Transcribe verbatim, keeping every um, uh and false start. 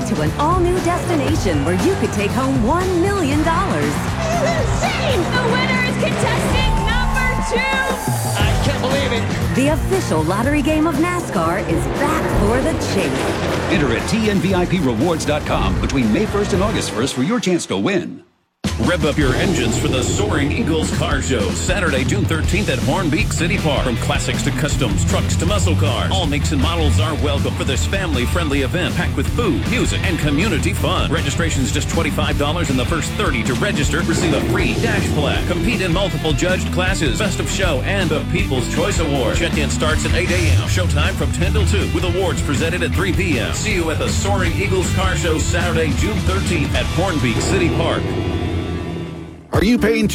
to an all-new destination where you could take home one million dollars. This is insane! The winner is contestant number two! I can't believe it! The official lottery game of NASCAR is back for the chase. Enter at T N V I P rewards dot com between May first and August first for your chance to win. Rev up your engines for the Soaring Eagles Car Show, Saturday, June thirteenth at Hornbeak City Park. From classics to customs, trucks to muscle cars, all makes and models are welcome for this family-friendly event packed with food, music, and community fun. Registration is just twenty-five dollars, and the first thirty to register receive a free dash plaque. Compete in multiple judged classes, Best of Show, and the People's Choice Award. Check-in starts at eight a.m. Showtime from ten till two, with awards presented at three p.m. See you at the Soaring Eagles Car Show, Saturday, June thirteenth at Hornbeak City Park. Are you paying